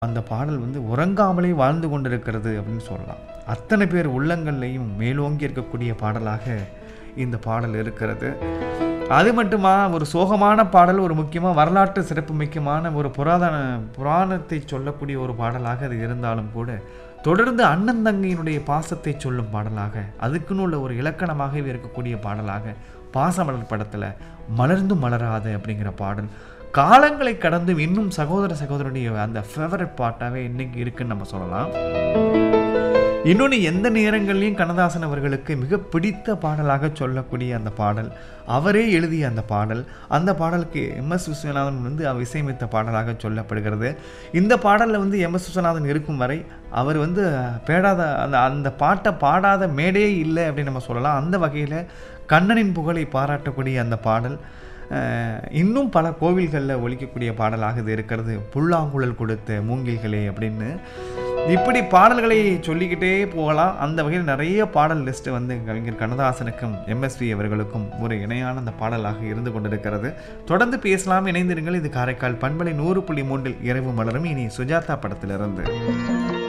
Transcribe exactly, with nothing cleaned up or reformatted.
அந்த பாடல் வந்து உறங்காமலே வாழ்ந்து கொண்டிருக்கிறது அப்படின்னு சொல்லலாம். அத்தனை பேர் உள்ளங்கள்லயும் மேலோங்கி இருக்கக்கூடிய பாடலாக இந்த பாடல் இருக்கிறது. அது மட்டுமா ஒரு சோகமான பாடல், ஒரு முக்கியமா வரலாற்று சிறப்பு மிக்கமான ஒரு புராதன புராணத்தை சொல்லக்கூடிய ஒரு பாடலாக அது இருந்தாலும் கூட, தொடர்ந்து அண்ணன் தங்கையினுடைய பாசத்தை சொல்லும் பாடலாக, அதுக்குன்னு உள்ள ஒரு இலக்கணமாகவே இருக்கக்கூடிய பாடலாக, பாசமலர் படத்துல மலர்ந்தும் மலராத அப்படிங்கிற பாடல் காலங்களை கடந்து இன்னும் சகோதர சகோதரனுடைய அந்த ஃபேவரட் பாட்டாவே இன்னைக்கு இருக்குன்னு நம்ம சொல்லலாம். இன்னொன்று, எந்த நேரங்கள்லையும் கண்ணதாசன் அவர்களுக்கு மிக பிடித்த பாடலாக சொல்லக்கூடிய அந்த பாடல், அவரே எழுதிய அந்த பாடல், அந்த பாடலுக்கு எம் எஸ் விஸ்வநாதன் வந்து அவர் இசையமைத்த பாடலாக சொல்லப்படுகிறது. இந்த பாடலில் வந்து எம் எஸ் விஸ்வநாதன் இருக்கும் வரை அவர் வந்து பேடாத அந்த அந்த பாட்டை பாடாத மேடையே இல்லை அப்படின்னு நம்ம சொல்லலாம். அந்த வகையில் கண்ணனின் புகழை பாராட்டக்கூடிய அந்த பாடல் இன்னும் பல கோவில்களில் ஒலிக்கக்கூடிய பாடலாக இது இருக்கிறது. புல்லாங்குழல் கொடுத்த மூங்கில்களே அப்படின்னு இப்படி பாடல்களை சொல்லிக்கிட்டே போகலாம். அந்த வகையில் நிறைய பாடல் லிஸ்ட்டு வந்து கவிஞர் கண்ணதாசனுக்கும் எம்எஸ்வி அவர்களுக்கும் ஒரு இணையான அந்த பாடலாக இருந்து கொண்டிருக்கிறது. தொடர்ந்து பேசலாம், இணைந்திருங்கள். இது காரைக்கால் பண்பலை நூறு புள்ளி மூன்றில் இரவு மலரும். இனி சுஜாதா படத்திலிருந்து